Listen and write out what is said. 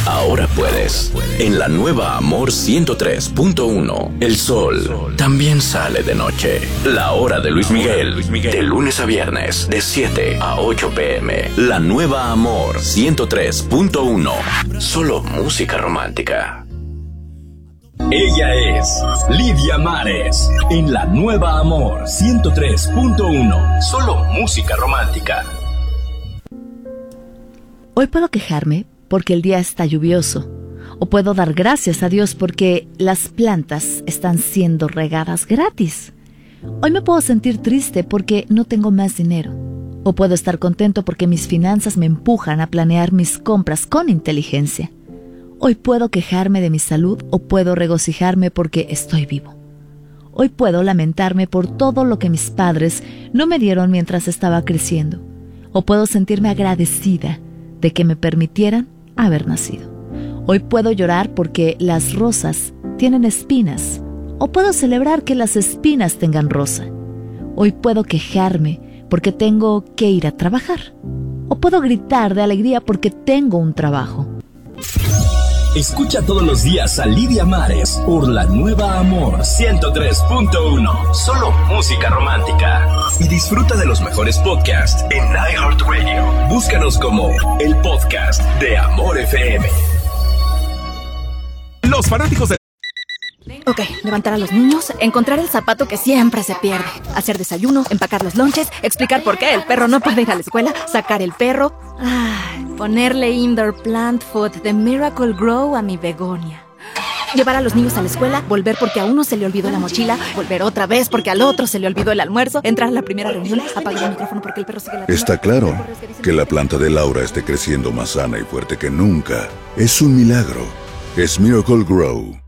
ahora puedes. En la nueva Amor 103.1, el sol también sale de noche. La hora de Luis Miguel, de lunes a viernes, de 7 a 8 p.m. La nueva Amor 103.1, solo música romántica. Ella es Lidia Mares, en la nueva Amor 103.1, solo música romántica. Hoy puedo quejarme porque el día está lluvioso, o puedo dar gracias a Dios porque las plantas están siendo regadas gratis. Hoy me puedo sentir triste porque no tengo más dinero, o puedo estar contento porque mis finanzas me empujan a planear mis compras con inteligencia. Hoy puedo quejarme de mi salud o puedo regocijarme porque estoy vivo. Hoy puedo lamentarme por todo lo que mis padres no me dieron mientras estaba creciendo, o puedo sentirme agradecida de que me permitieran haber nacido. Hoy puedo llorar porque las rosas tienen espinas, o puedo celebrar que las espinas tengan rosa. Hoy puedo quejarme porque tengo que ir a trabajar, o puedo gritar de alegría porque tengo un trabajo. Escucha todos los días a Lidia Mares por la nueva Amor 103.1, solo música romántica. Y disfruta de los mejores podcasts en iHeartRadio. Búscanos como el podcast de Amor FM. Los fanáticos de... Ok, levantar a los niños, encontrar el zapato que siempre se pierde, hacer desayuno, empacar los lonches, explicar por qué el perro no puede ir a la escuela, sacar el perro, ponerle indoor plant food de Miracle Grow a mi begonia. Llevar a los niños a la escuela, volver porque a uno se le olvidó la mochila, volver otra vez porque al otro se le olvidó el almuerzo, entrar a la primera reunión, apagar el micrófono porque el perro sigue ladrando. Está claro que la planta de Laura esté creciendo más sana y fuerte que nunca. Es un milagro. Es Miracle Grow.